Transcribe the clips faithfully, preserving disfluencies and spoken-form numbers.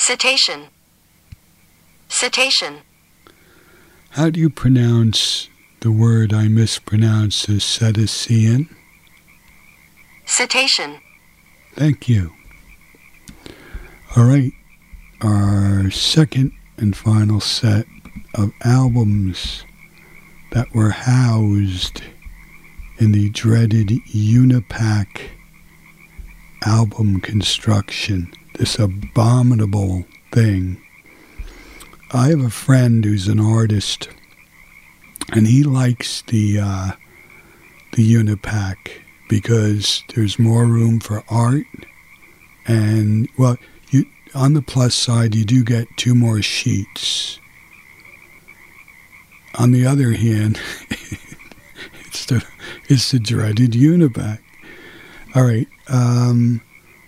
Cetacean. Cetacean. How do you pronounce the word I mispronounced as cetacean? Cetacean. Thank you. All right, our second and final set of albums that were housed in the dreaded Unipack album construction, this abominable thing. I have a friend who's an artist, and he likes the uh, the Unipack because there's more room for art, and well, you on the plus side you do get two more sheets. On the other hand, it's the it's the dreaded Unipack. All right, um,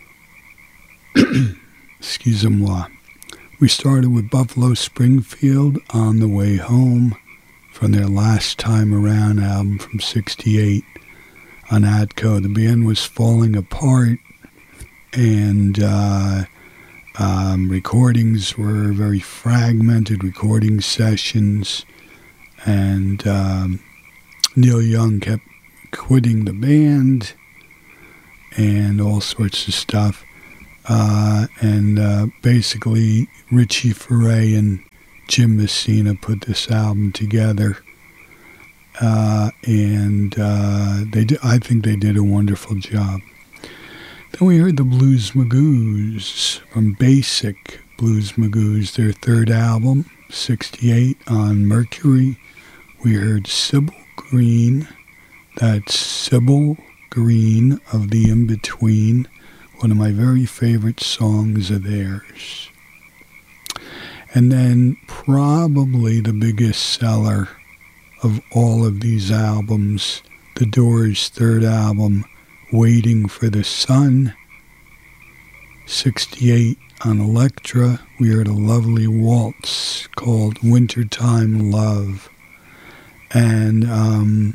excusez-moi. We started with Buffalo Springfield, On the Way Home, from their Last Time Around album from sixty-eight on Atco. The band was falling apart, and uh, um, recordings were very fragmented, recording sessions, and um, Neil Young kept quitting the band, and all sorts of stuff. Uh, and uh, basically, Richie Furay and Jim Messina put this album together, uh, and uh, they did, I think they did a wonderful job. Then we heard the Blues Magoos from Basic Blues Magoos, their third album, sixty-eight on Mercury. We heard Sybil Green, that's Sybil Green of the In-Between, one of my very favorite songs of theirs. And then probably the biggest seller of all of these albums, The Doors' third album, Waiting for the Sun, sixty-eight on Elektra. We heard a lovely waltz called Wintertime Love. And um,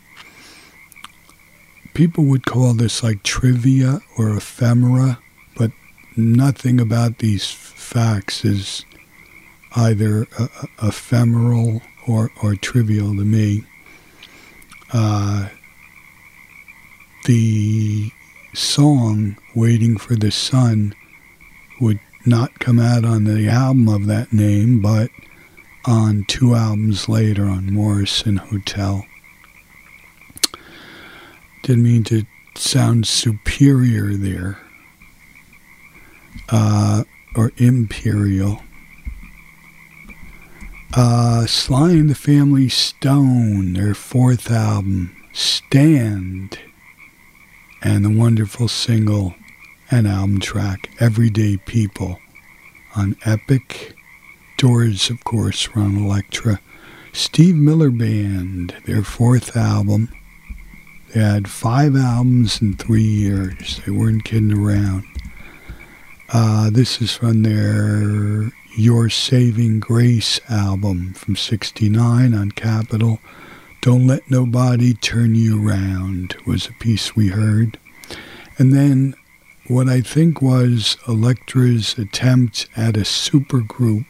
people would call this like trivia or ephemera, but nothing about these facts is either uh, ephemeral or, or trivial to me. Uh, the song Waiting for the Sun would not come out on the album of that name, but on two albums later on Morrison Hotel. Didn't mean to sound superior there, uh, or imperial. Uh, Sly and the Family Stone, their fourth album, Stand, and the wonderful single and album track, Everyday People, on Epic. Doors, of course, were on Elektra. Steve Miller Band, their fourth album. They had five albums in three years. They weren't kidding around. Uh, this is from their Your Saving Grace album from sixty-nine on Capitol. Don't Let Nobody Turn You Around was a piece we heard. And then what I think was Elektra's attempt at a supergroup,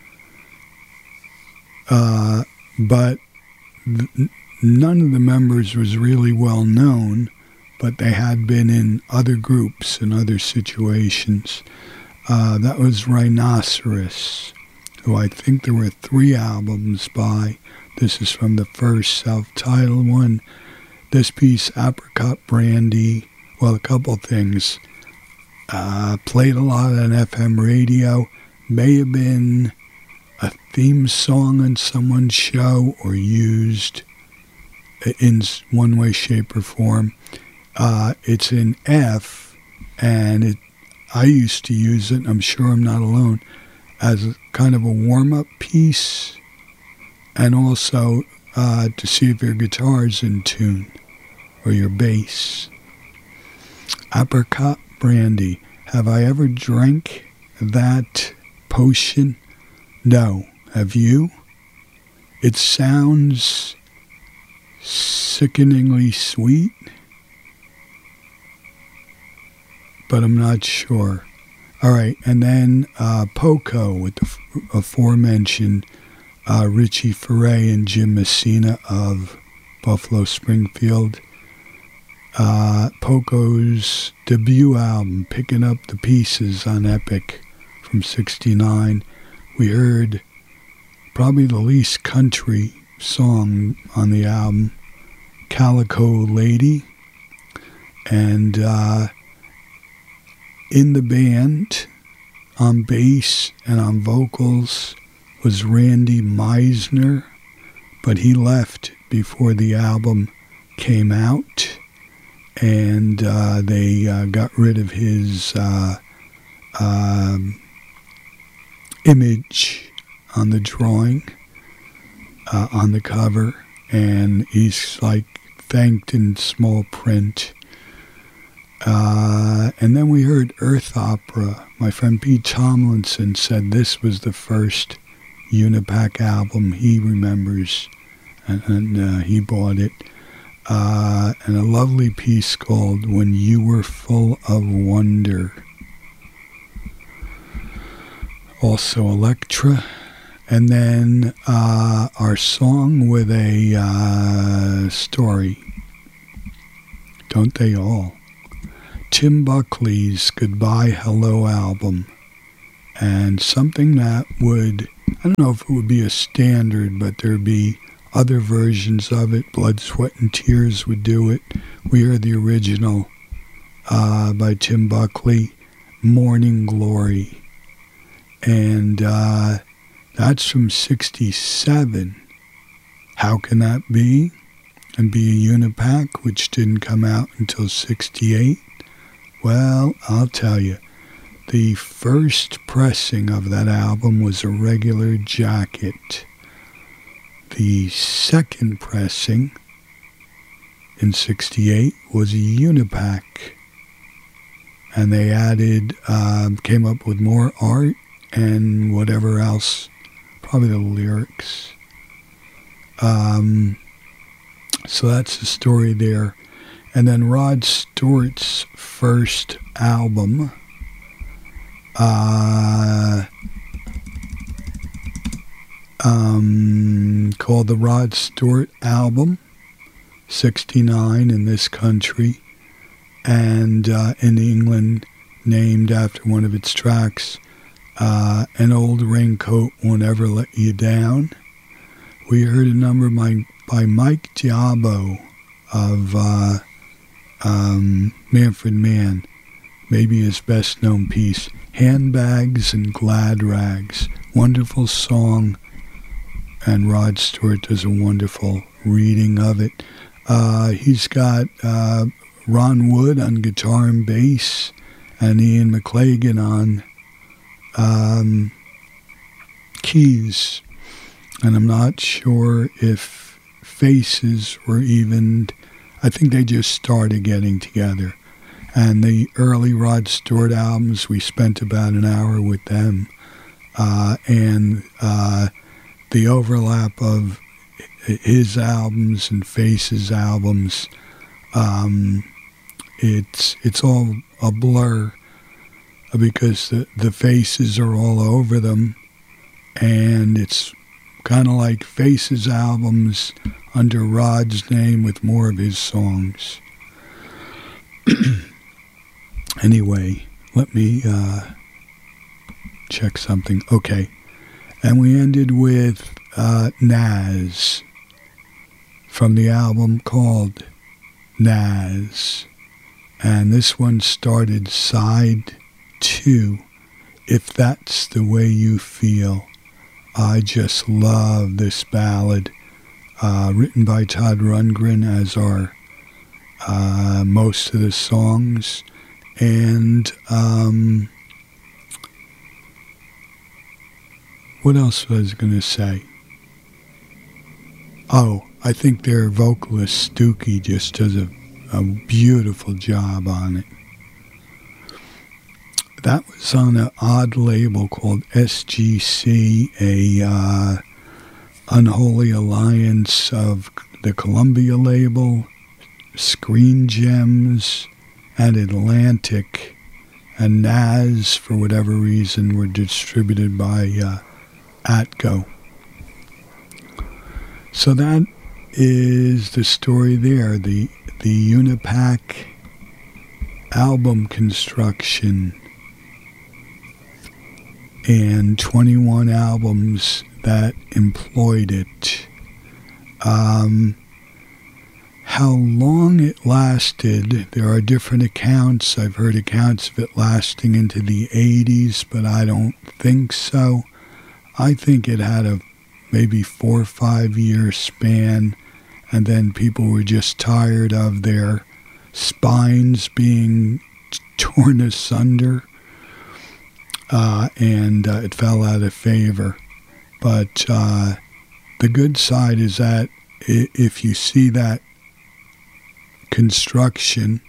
uh, but th- none of the members was really well known, but they had been in other groups and other situations. Uh, that was Rhinoceros, who I think there were three albums by. This is from the first self-titled one. This piece, Apricot Brandy, well, a couple things. Uh, played a lot on F M radio, may have been a theme song on someone's show or used in one way, shape, or form. Uh, it's in F, and it, I used to use it, I'm sure I'm not alone, as a kind of a warm-up piece, and also uh, to see if your guitar's in tune, or your bass. Apricot Brandy. Have I ever drank that potion? No. Have you? It sounds sickeningly sweet, but I'm not sure. All right, and then uh, Poco with the f- aforementioned uh, Richie Furay and Jim Messina of Buffalo Springfield. Uh, Poco's debut album, Picking Up the Pieces on Epic from sixty-nine. We heard probably the least country song on the album, Calico Lady. And uh, in the band, on bass and on vocals, was Randy Meisner, but he left before the album came out, and uh, they uh, got rid of his uh, uh, image on the drawing, uh, on the cover, and he's like thanked in small print. Uh, and then we heard Earth Opera. My friend Pete Tomlinson said this was the first Unipack album he remembers, and, and uh, he bought it. Uh, and a lovely piece called When You Were Full of Wonder. Also Electra. And then uh, our song with a uh, story. Don't they all? Tim Buckley's Goodbye Hello album, and something that would, I don't know if it would be a standard, but there'd be other versions of it. Blood, Sweat, and Tears would do it. We heard the original uh, by Tim Buckley, Morning Glory, and uh, that's from sixty-seven. How can that be? And be a Unipack, which didn't come out until sixty-eight? Well, I'll tell you, the first pressing of that album was a regular jacket. The second pressing in sixty-eight was a Unipack. And they added, uh, came up with more art and whatever else, probably the lyrics. Um, so that's the story there. And then Rod Stewart's first album, uh, um, called the Rod Stewart Album, sixty-nine in this country, and uh, in England named after one of its tracks, uh, An Old Raincoat Won't Ever Let You Down. We heard a number by, by Mike Diabo of uh, um, Manfred Mann, maybe his best known piece, Handbags and Glad Rags. Wonderful song, and Rod Stewart does a wonderful reading of it. Uh, he's got uh, Ron Wood on guitar and bass, and Ian McLagan on um, keys. And I'm not sure if Faces were even, I think they just started getting together. And the early Rod Stewart albums, we spent about an hour with them. Uh, and uh, the overlap of his albums and Faces albums, um, it's it's all a blur because the, the faces are all over them, and it's kind of like Faces albums under Rod's name with more of his songs. Anyway, let me uh, check something. Okay. And we ended with uh, Naz from the album called Naz. And this one started side two, If That's the Way You Feel. I just love this ballad, uh, written by Todd Rundgren, as are uh, most of the songs. And um, what else was I going to say? Oh, I think their vocalist, Stookie, just does a, a beautiful job on it. That was on an odd label called S G C, a uh, unholy alliance of the Columbia label, Screen Gems, and Atlantic. and Nas, for whatever reason, were distributed by uh, Atco. So that is the story there, the the Unipac album construction and twenty-one albums that employed it. Um, how long it lasted, there are different accounts. I've heard accounts of it lasting into the eighties, but I don't think so. I think it had a maybe four or five year span, and then people were just tired of their spines being t- torn asunder, uh, and uh, it fell out of favor. But uh, the good side is that if you see that construction,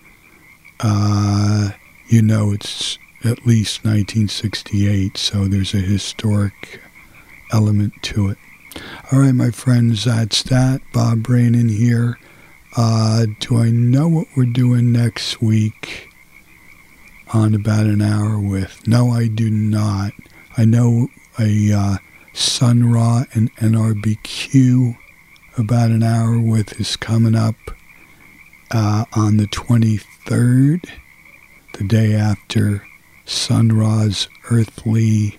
uh, you know it's at least nineteen sixty-eight, so there's a historic element to it. All right, my friends, that's that. Bob Brainin here. Uh, do I know what we're doing next week on About an Hour With? No, I do not. I know a uh, Sun Ra and N R B Q About an Hour With is coming up uh, on the twenty-third, the day after Sun Ra's earthly